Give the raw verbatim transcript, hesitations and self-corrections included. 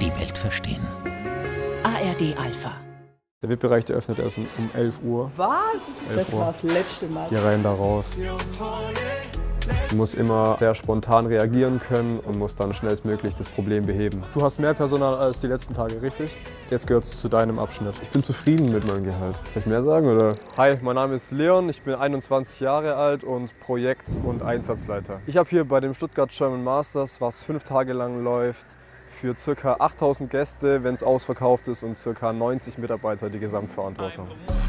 die Welt verstehen. A R D Alpha. Der V I P-Bereich öffnet erst um elf Uhr. Was? elf Das Uhr. war das letzte Mal. Hier rein, da raus. Du musst immer sehr spontan reagieren können und musst dann schnellstmöglich das Problem beheben. Du hast mehr Personal als die letzten Tage, richtig? Jetzt gehört es zu deinem Abschnitt. Ich bin zufrieden mit meinem Gehalt. Soll ich mehr sagen, oder? Hi, mein Name ist Leon, ich bin einundzwanzig Jahre alt und Projekt- und Einsatzleiter. Ich habe hier bei dem Stuttgart German Masters, was fünf Tage lang läuft, für ca. achttausend Gäste, wenn es ausverkauft ist, und ca. neunzig Mitarbeiter die Gesamtverantwortung.